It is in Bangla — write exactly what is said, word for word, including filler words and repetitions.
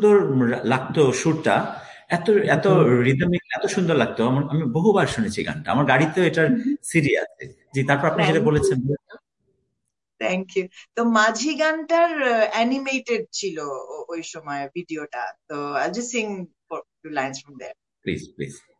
সুন্দর লাগতো সুরটা, এত এত রিদমিক, এত সুন্দর লাগতো। আমার, আমি বহুবার শুনেছি গানটা, আমার গাড়িতে এটার সিডি আছে। জি, তারপর আপনি যেটা থ্যাংক ইউ, বলেছেন। Thank you. তো মাঝি গানটার অ্যানিমেটেড ছিল ও- ওই সময় ভিডিওটা, তো I just Singh two lines from there. Please please.